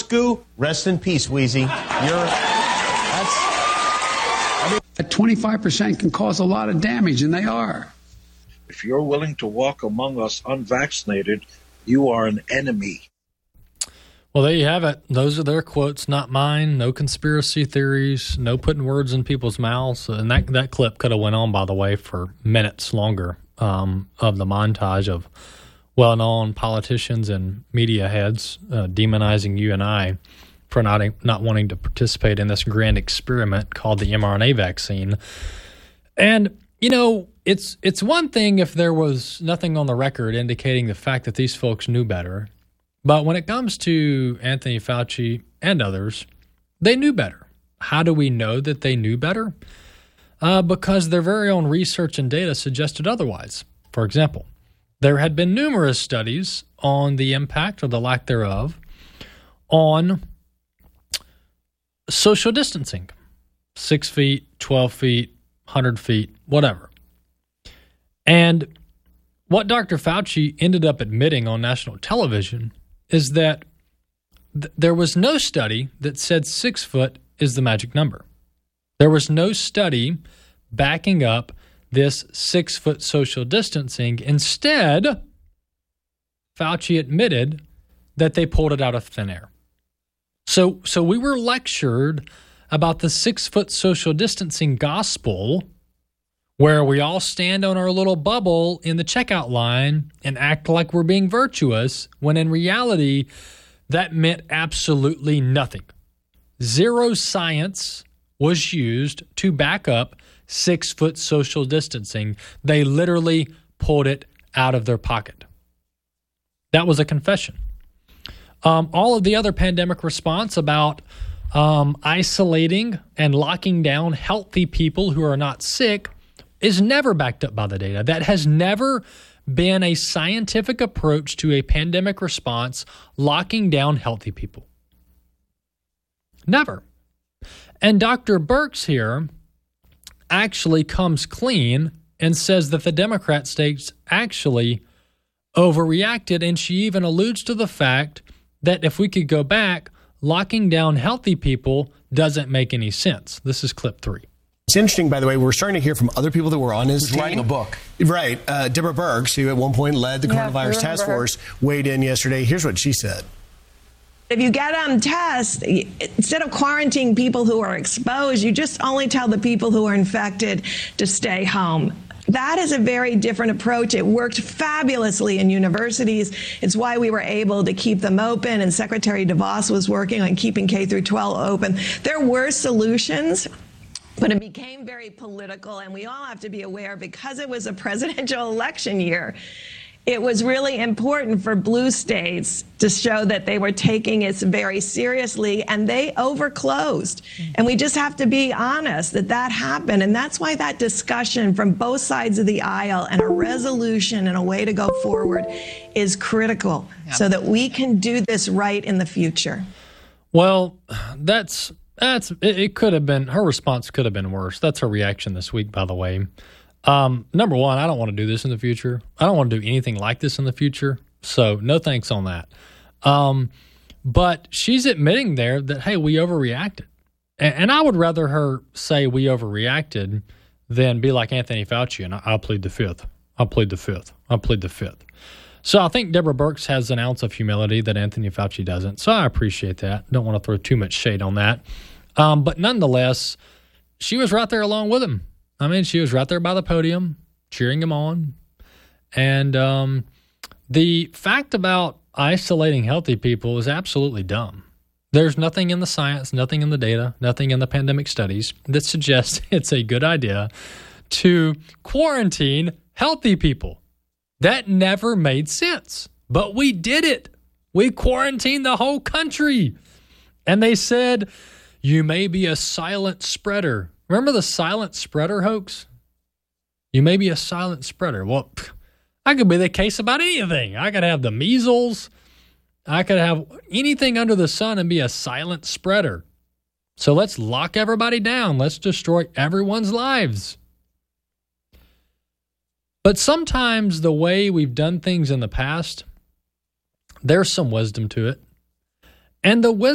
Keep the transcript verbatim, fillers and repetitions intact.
Scoo, rest in peace, Wheezy. You're, that's, I mean, At twenty-five percent can cause a lot of damage, and they are. If you're willing to walk among us unvaccinated, you are an enemy. Well, there you have it. Those are their quotes, not mine. No conspiracy theories, no putting words in people's mouths. And that, that clip could have went on, by the way, for minutes longer um, of the montage of well-known politicians and media heads uh, demonizing you and I for not not wanting to participate in this grand experiment called the mRNA vaccine. And, you know, it's it's one thing if there was nothing on the record indicating the fact that these folks knew better. But when it comes to Anthony Fauci and others, they knew better. How do we know that they knew better? Uh, because their very own research and data suggested otherwise. For example, there had been numerous studies on the impact or the lack thereof on social distancing, six feet, twelve feet, one hundred feet, whatever. And what Doctor Fauci ended up admitting on national television is that th- there was no study that said six foot is the magic number. There was no study backing up this six-foot social distancing. Instead, Fauci admitted that they pulled it out of thin air. So, so we were lectured about the six-foot social distancing gospel, where we all stand on our little bubble in the checkout line and act like we're being virtuous, when in reality, that meant absolutely nothing. Zero science was used to back up six-foot social distancing. They literally pulled it out of their pocket. That was a confession. Um, all of the other pandemic response about um, isolating and locking down healthy people who are not sick is never backed up by the data. That has never been a scientific approach to a pandemic response, locking down healthy people. Never. And Doctor Birx here actually comes clean and says that the Democrat states actually overreacted, and she even alludes to the fact that if we could go back, locking down healthy people doesn't make any sense. This is clip three. It's interesting, by the way, we're starting to hear from other people that were on his Who's team. writing a book. Right. Uh, Deborah Birx, who at one point led the Yeah, coronavirus task force, weighed in yesterday. Here's what she said. If you get them tests, instead of quarantining people who are exposed, you just only tell the people who are infected to stay home. That is a very different approach. It worked fabulously in universities. It's why we were able to keep them open, and Secretary DeVos was working on keeping K through twelve open. There were solutions, but it became very political, and we all have to be aware, because it was a presidential election year, it was really important for blue states to show that they were taking it very seriously, and they overclosed. And we just have to be honest that that happened. And that's why that discussion from both sides of the aisle and a resolution and a way to go forward is critical, yeah, so that we can do this right in the future. Well, that's that's it, it could have been, her response could have been worse. That's her reaction this week, by the way. Um, number one, I don't want to do this in the future. I don't want to do anything like this in the future. So no thanks on that. Um, but she's admitting there that, hey, we overreacted. And, and I would rather her say we overreacted than be like Anthony Fauci and I, I'll plead the fifth. I'll plead the fifth. I'll plead the fifth. So I think Deborah Birx has an ounce of humility that Anthony Fauci doesn't. So I appreciate that. Don't want to throw too much shade on that. Um, but nonetheless, she was right there along with him. I mean, she was right there by the podium, cheering him on. And um, the fact about isolating healthy people is absolutely dumb. There's nothing in the science, nothing in the data, nothing in the pandemic studies that suggests it's a good idea to quarantine healthy people. That never made sense. But we did it. We quarantined the whole country. And they said, you may be a silent spreader. Remember the silent spreader hoax? You may be a silent spreader. Well, I could be the case about anything. I could have the measles. I could have anything under the sun and be a silent spreader. So let's lock everybody down. Let's destroy everyone's lives. But sometimes the way we've done things in the past, there's some wisdom to it. And the wisdom